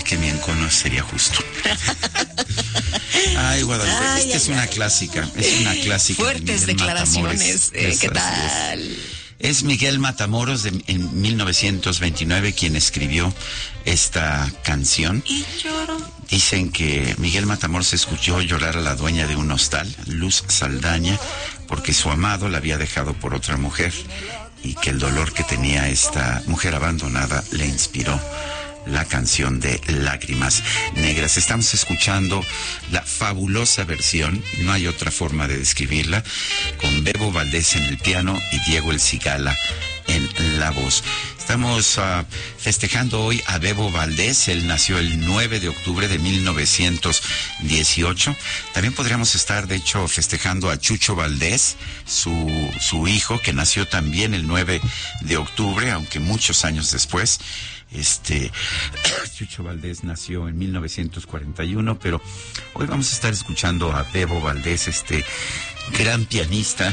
que mi encono sería justo. Ay, Guadalupe, es una clásica, es una clásica. Fuertes de declaraciones, ¿qué tal? Es Miguel Matamoros en 1929 quien escribió esta canción. Y lloro. Dicen que Miguel Matamoros escuchó llorar a la dueña de un hostal, Luz Saldaña, porque su amado la había dejado por otra mujer y que el dolor que tenía esta mujer abandonada le inspiró la canción de Lágrimas Negras. Estamos escuchando la fabulosa versión, no hay otra forma de describirla, con Bebo Valdés en el piano y Diego El Cigala en la voz. Estamos festejando hoy a Bebo Valdés. Él nació el 9 de octubre de 1918. También podríamos estar, de hecho, festejando a Chucho Valdés, su hijo, que nació también el 9 de octubre, aunque muchos años después. Chucho Valdés nació en 1941, pero hoy vamos a estar escuchando a Bebo Valdés, gran pianista,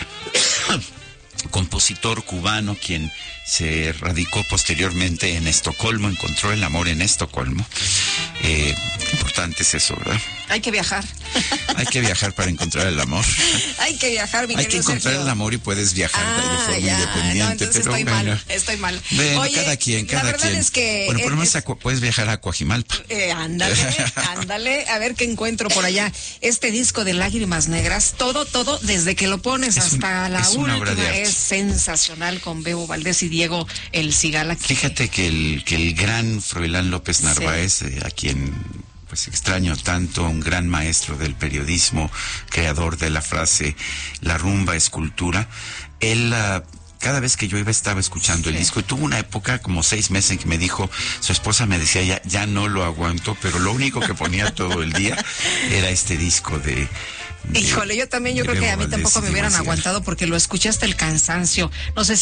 compositor cubano, quien se radicó posteriormente en Estocolmo, encontró el amor en Estocolmo. Importante es eso, ¿verdad? Hay que viajar. Hay que viajar para encontrar el amor. Hay que viajar, mi querido Hay que encontrar Sergio. el amor y puedes viajar de forma independiente. No, entonces pero estoy mal. Bueno, Oye, cada quien. La verdad es que... Bueno, por lo menos puedes viajar a Coajimalpa. Ándale, a ver qué encuentro por allá. Este disco de Lágrimas Negras, todo, desde que lo pones hasta la última, es sensacional, con Bebo Valdés y Diego El Cigala. Fíjate que el gran Froilán López Narváez, a quien pues extraño tanto, un gran maestro del periodismo, creador de la frase "la rumba es cultura", él... cada vez que yo estaba escuchando el disco, y tuvo una época como 6 meses en que me dijo, su esposa me decía, ya no lo aguanto, pero lo único que ponía todo el día era este disco de Híjole, yo creo que a mí tampoco me hubieran aguantado, porque lo escuché hasta el cansancio. No sé